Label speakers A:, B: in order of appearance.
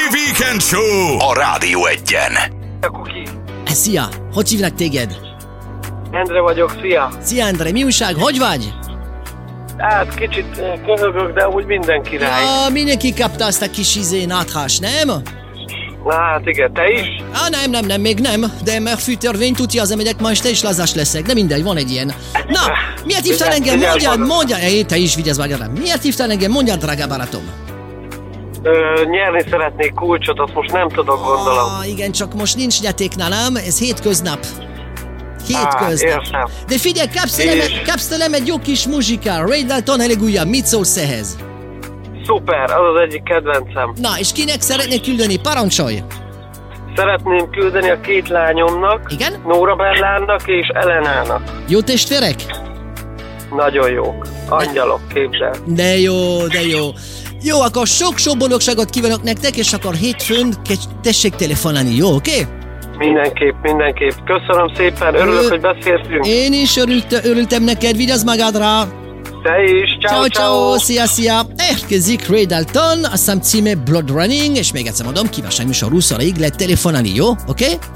A: Weekend Show a Rádió Egyen.
B: Szia! Hogy hívnak téged?
C: Endre vagyok, szia!
B: Szia Endre, mi újság? Hogy vagy?
C: Hát kicsit köhögök, de úgy minden király.
B: Ja, mindenki kapta azt a kis náthás, nem?
C: Hát igen, te is?
B: Nem, még nem, de mert fűtörvény tudja, az emegyek ma, és te is lazás leszek, de mindegy, van egy ilyen. Na, miért hívtál engem? Mondjad, te is vigyázz magadra. Miért hívtál engem? Mondjad, drága barátom.
C: Nyerni szeretnék kulcsot, azt most nem tudok, gondolom.
B: Igen, csak most nincs nyaték nálam, ez hétköznap. Hétköznap. De figyelj, kapsz tőlem egy jó kis muzsika, Ray Dalton elég újabb, mit szólsz ehhez?
C: Szuper, az az egyik kedvencem.
B: Na, és kinek szeretnék küldeni? Parancsolj!
C: Szeretném küldeni a két lányomnak,
B: igen?
C: Nóra Bellának és Elenának.
B: Jó testvérek?
C: Nagyon jók. Angyalok, képzel.
B: De jó. Jó, akkor sok boldogságot kívánok nektek, és akkor hétfőn tessék telefonálni, jó, oké?
C: Mindenképp. Köszönöm szépen, örülök, hogy beszéltünk.
B: Én is örültem neked, vigyázz magadra.
C: Te is, ciao.
B: Szia. Érkezik Ray Dalton, a szám címe Blood Running, és még egyszer mondom, kívánság műsor 20-ig lehet telefonálni, jó? Oké?